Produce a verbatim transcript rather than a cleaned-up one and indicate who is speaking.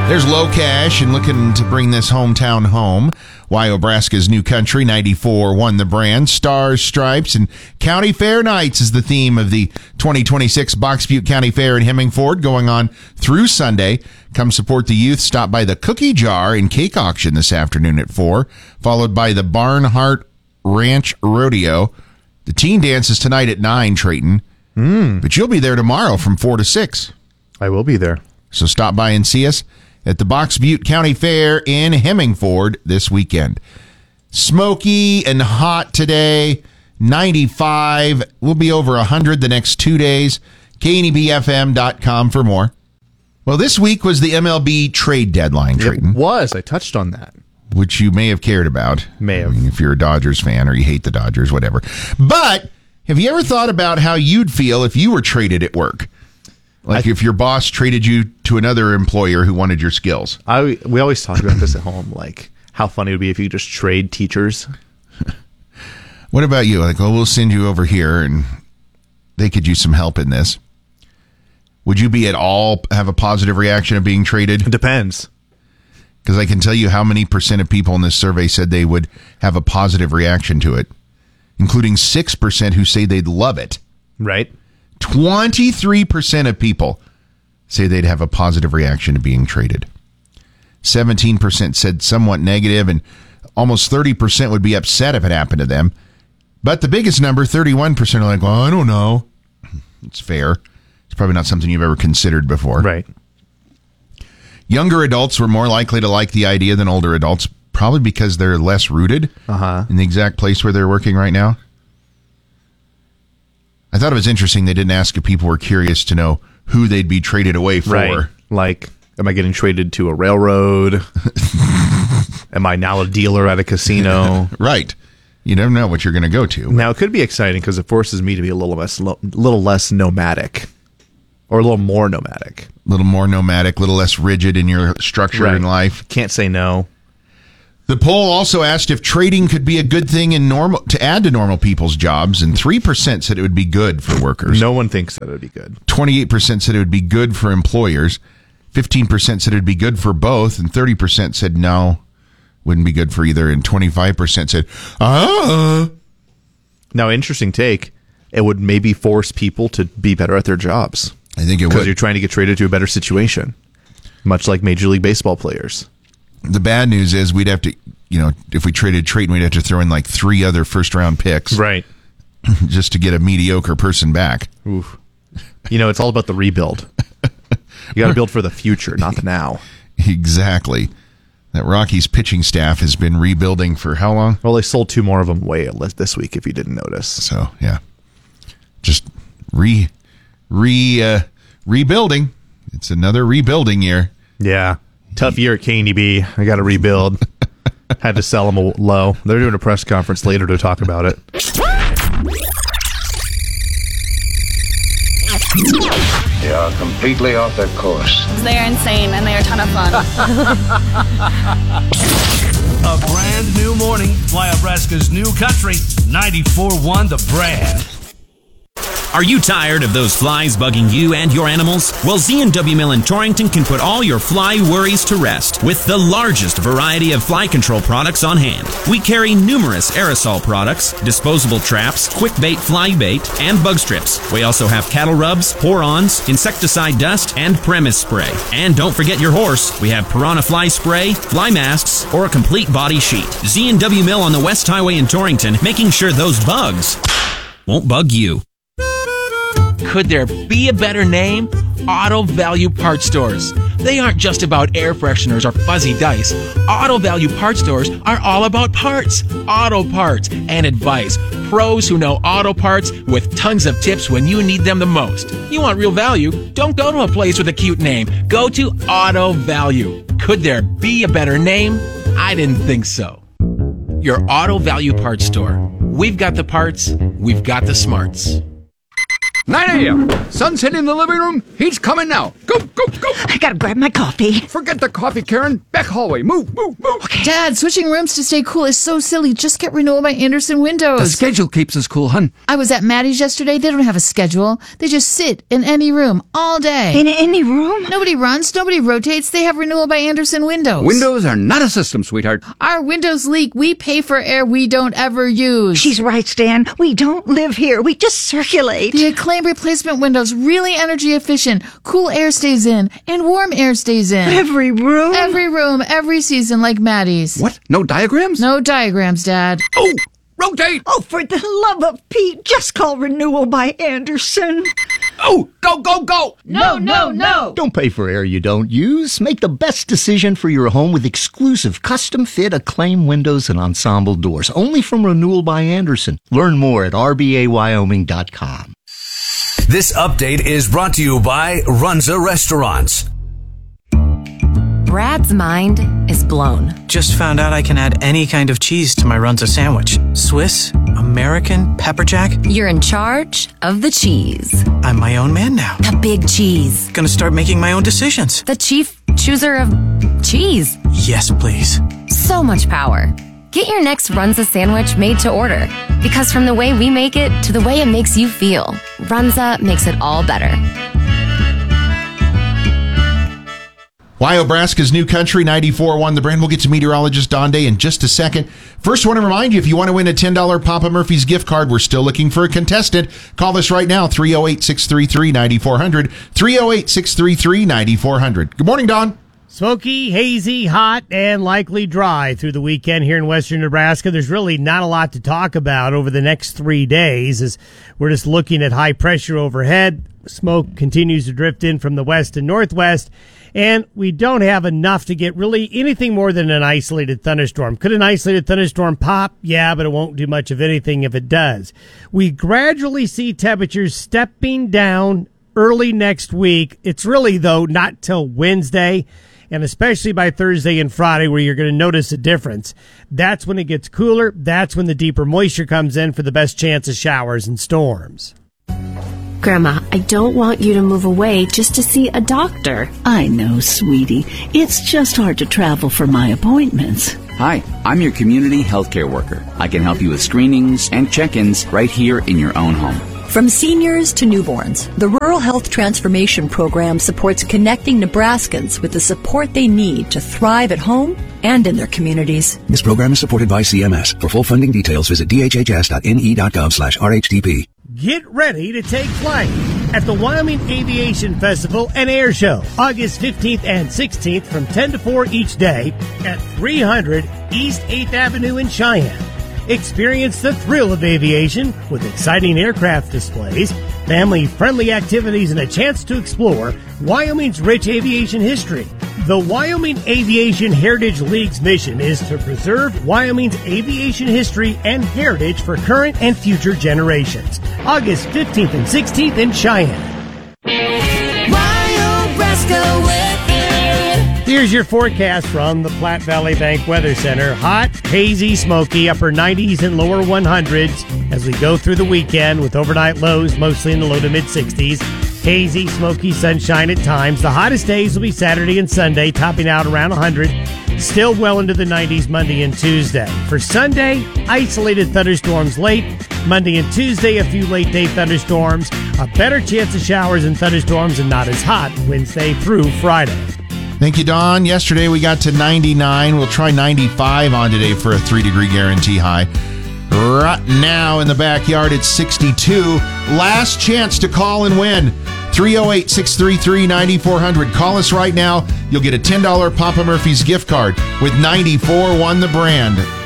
Speaker 1: There's Low Cash and looking to bring this hometown home. Wyobraska's New Country, ninety-four won the brand. Stars, Stripes, and County Fair Nights is the theme of the twenty twenty-six Box Butte County Fair in Hemingford, going on through Sunday. Come support the youth. Stop by the Cookie Jar and Cake Auction this afternoon at four, followed by the Barnhart Ranch Rodeo. The teen dance is tonight at nine, Trayton.
Speaker 2: Mm.
Speaker 1: But you'll be there tomorrow from four to six.
Speaker 2: I will be there.
Speaker 1: So stop by and see us at the Box Butte County Fair in Hemingford this weekend. Smoky and hot today, ninety-five. We'll be over one hundred the next two days. K N E B F M dot com for more. Well, this week was the M L B trade deadline, Trayton.
Speaker 2: It was. I touched on that.
Speaker 1: Which you may have cared about.
Speaker 2: May have.
Speaker 1: I mean, if you're a Dodgers fan or you hate the Dodgers, whatever. But have you ever thought about how you'd feel if you were traded at work? Like
Speaker 2: I,
Speaker 1: if your boss traded you to another employer who wanted your skills.
Speaker 2: I we always talk about this at home, like how funny it would be if you just trade teachers.
Speaker 1: What about you? Like, well, we'll send you over here and they could use some help in this. Would you be at all have a positive reaction of being traded?
Speaker 2: It depends.
Speaker 1: Because I can tell you how many percent of people in this survey said they would have a positive reaction to it, including six percent who say they'd love it.
Speaker 2: Right.
Speaker 1: twenty-three percent of people say they'd have a positive reaction to being traded. seventeen percent said somewhat negative, and almost thirty percent would be upset if it happened to them. But the biggest number, thirty-one percent, are like, well, I don't know. It's fair. It's probably not something you've ever considered before.
Speaker 2: Right.
Speaker 1: Younger adults were more likely to like the idea than older adults, probably because they're less rooted
Speaker 2: uh-huh.
Speaker 1: in the exact place where they're working right now. I thought it was interesting they didn't ask if people were curious to know who they'd be traded away for.
Speaker 2: Right. Like, am I getting traded to a railroad? Am I now a dealer at a casino?
Speaker 1: Right. You never know what you're going to go to.
Speaker 2: Now, it could be exciting because it forces me to be a little less, little less nomadic. Or a little more nomadic.
Speaker 1: A little more nomadic, a little less rigid in your structure
Speaker 2: right.
Speaker 1: in life.
Speaker 2: Can't say no.
Speaker 1: The poll also asked if trading could be a good thing in normal to add to normal people's jobs, and three percent said it would be good for workers.
Speaker 2: No one thinks that it would be good.
Speaker 1: twenty-eight percent said it would be good for employers. fifteen percent said it would be good for both, and thirty percent said no, wouldn't be good for either, and twenty-five percent said, ah.
Speaker 2: Now, interesting take. It would maybe force people to be better at their jobs.
Speaker 1: I think it would.
Speaker 2: Because you're trying to get traded to a better situation, much like Major League Baseball players.
Speaker 1: The bad news is we'd have to, you know, if we traded Trayton, we'd have to throw in like three other first-round picks.
Speaker 2: Right.
Speaker 1: Just to get a mediocre person back.
Speaker 2: Oof. You know, it's all about the rebuild. You got to build for the future, not the now.
Speaker 1: Exactly. That Rockies pitching staff has been rebuilding for how long?
Speaker 2: Well, they sold two more of them away this week, if you didn't notice.
Speaker 1: So, yeah. Just re... Re uh, rebuilding. It's another rebuilding year.
Speaker 2: Yeah, tough year at K N E B. I got to rebuild. Had to sell them low. They're doing a press conference later to talk about it.
Speaker 3: They are completely off their course.
Speaker 4: They are insane and they are a ton of fun.
Speaker 5: A brand new morning. Wyobraska's New Country, ninety-four one The Brand.
Speaker 6: Are you tired of those flies bugging you and your animals? Well, Z and W Mill in Torrington can put all your fly worries to rest with the largest variety of fly control products on hand. We carry numerous aerosol products, disposable traps, quick bait fly bait, and bug strips. We also have cattle rubs, pour-ons, insecticide dust, and premise spray. And don't forget your horse. We have piranha fly spray, fly masks, or a complete body sheet. Z and W Mill on the West Highway in Torrington, making sure those bugs won't bug you.
Speaker 7: Could there be a better name? Auto Value Parts Stores. They aren't just about air fresheners or fuzzy dice. Auto Value Parts Stores are all about parts, auto parts, and advice. Pros who know auto parts with tons of tips when you need them the most. You want real value? Don't go to a place with a cute name. Go to Auto Value. Could there be a better name? I didn't think so. Your Auto Value Parts Store. We've got the parts. We've got the smarts.
Speaker 8: nine a.m. Sun's hitting the living room. He's coming now. Go, go, go.
Speaker 9: I gotta grab my coffee.
Speaker 8: Forget the coffee, Karen. Back hallway. Move, move, move.
Speaker 9: Okay.
Speaker 10: Dad, switching rooms to stay cool is so silly. Just get Renewal by Andersen windows.
Speaker 8: The schedule keeps us cool, hun.
Speaker 10: I was at Maddie's yesterday. They don't have a schedule. They just sit in any room all day.
Speaker 9: In any room?
Speaker 10: Nobody runs. Nobody rotates. They have Renewal by Andersen windows.
Speaker 8: Windows are not a system, sweetheart.
Speaker 10: Our windows leak. We pay for air we don't ever use.
Speaker 9: She's right, Stan. We don't live here. We just circulate.
Speaker 10: The Acclaim replacement windows, really energy efficient. Cool air stays in and warm air stays in.
Speaker 9: Every room?
Speaker 10: Every room, every season, like Maddie's.
Speaker 8: What? No diagrams?
Speaker 10: No diagrams, Dad.
Speaker 8: Oh, rotate!
Speaker 9: Oh, for the love of Pete, just call Renewal by Andersen.
Speaker 8: Oh, go, go, go!
Speaker 10: No, no, no!
Speaker 11: Don't pay for air you don't use. Make the best decision for your home with exclusive custom-fit Acclaim windows and ensemble doors. Only from Renewal by Andersen. Learn more at r b a wyoming dot com.
Speaker 5: This update is brought to you by Runza Restaurants.
Speaker 12: Brad's mind is blown.
Speaker 13: Just found out I can add any kind of cheese to my Runza sandwich. Swiss, American, pepper jack.
Speaker 12: You're in charge of the cheese.
Speaker 13: I'm my own man now.
Speaker 12: The big cheese.
Speaker 13: Gonna start making my own decisions.
Speaker 12: The chief chooser of cheese.
Speaker 13: Yes, please.
Speaker 12: So much power. Get your next Runza sandwich made to order. Because from the way we make it to the way it makes you feel, Runza makes it all better.
Speaker 1: Wyobraska's New Country, ninety-four point one The Brand. We'll get to meteorologist Don Day in just a second. First, I want to remind you, if you want to win a ten dollars Papa Murphy's gift card, we're still looking for a contestant. Call us right now, three oh eight, six three three, nine four hundred, three oh eight, six three three, nine four hundred. Good morning, Don.
Speaker 14: Smoky, hazy, hot, and likely dry through the weekend here in western Nebraska. There's really not a lot to talk about over the next three days as we're just looking at high pressure overhead. Smoke continues to drift in from the west and northwest, and we don't have enough to get really anything more than an isolated thunderstorm. Could an isolated thunderstorm pop? Yeah, but it won't do much of anything if it does. We gradually see temperatures stepping down early next week. It's really, though, not till Wednesday, and especially by Thursday and Friday where you're going to notice a difference. That's when it gets cooler. That's when the deeper moisture comes in for the best chance of showers and storms.
Speaker 15: Grandma, I don't want you to move away just to see a doctor.
Speaker 16: I know, sweetie. It's just hard to travel for my appointments.
Speaker 17: Hi, I'm your community healthcare worker. I can help you with screenings and check-ins right here in your own home.
Speaker 18: From seniors to newborns, the Rural Health Transformation Program supports connecting Nebraskans with the support they need to thrive at home and in their communities.
Speaker 19: This program is supported by C M S. For full funding details, visit d h h s dot n e dot gov slash r h t p.
Speaker 14: Get ready to take flight at the Wyoming Aviation Festival and Air Show, August fifteenth and sixteenth from ten to four each day at three hundred East eighth Avenue in Cheyenne. Experience the thrill of aviation with exciting aircraft displays, family-friendly activities, and a chance to explore Wyoming's rich aviation history. The Wyoming Aviation Heritage League's mission is to preserve Wyoming's aviation history and heritage for current and future generations. August fifteenth and sixteenth in Cheyenne.
Speaker 20: Wyobraska weather.
Speaker 14: Here's your forecast from the Platte Valley Bank Weather Center. Hot, hazy, smoky, upper nineties and lower hundreds as we go through the weekend with overnight lows mostly in the low to mid-sixties. Hazy, smoky sunshine at times. The hottest days will be Saturday and Sunday, topping out around one hundred. Still well into the nineties Monday and Tuesday. For Sunday, isolated thunderstorms late. Monday and Tuesday, a few late-day thunderstorms. A better chance of showers and thunderstorms and not as hot Wednesday through Friday.
Speaker 1: Thank you, Don. Yesterday we got to ninety-nine. We'll try ninety-five on today for a three-degree guarantee high. Right now in the backyard, it's sixty-two. Last chance to call and win. three oh eight, six three three, nine four hundred. Call us right now. You'll get a ten dollars Papa Murphy's gift card with ninety-four point one The Brand.